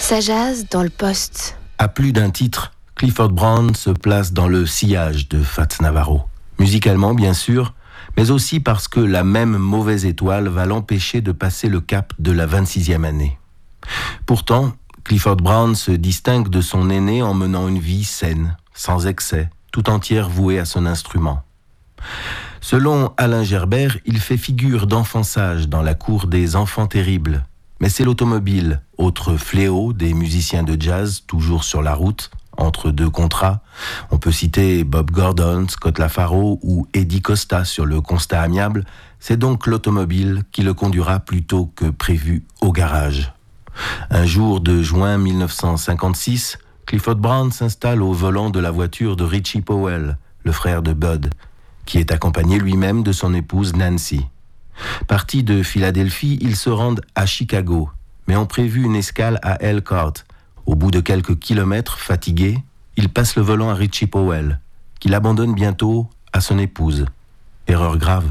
Ça jase dans le poste. À plus d'un titre, Clifford Brown se place dans le sillage de Fats Navarro. Musicalement, bien sûr, mais aussi parce que la même mauvaise étoile va l'empêcher de passer le cap de la 26e année. Pourtant, Clifford Brown se distingue de son aîné en menant une vie saine, sans excès, tout entière vouée à son instrument. Selon Alain Gerbert, il fait figure d'enfant sage dans la cour des enfants terribles. Mais c'est l'automobile, autre fléau des musiciens de jazz, toujours sur la route, entre deux contrats. On peut citer Bob Gordon, Scott LaFaro ou Eddie Costa sur le constat amiable. C'est donc l'automobile qui le conduira plus tôt que prévu au garage. Un jour de juin 1956, Clifford Brown s'installe au volant de la voiture de Richie Powell, le frère de Bud, qui est accompagné lui-même de son épouse Nancy. Partis de Philadelphie, ils se rendent à Chicago, mais ont prévu une escale à Elkhart. Au bout de quelques kilomètres, fatigués, ils passent le volant à Richie Powell, qui l'abandonne bientôt à son épouse. Erreur grave.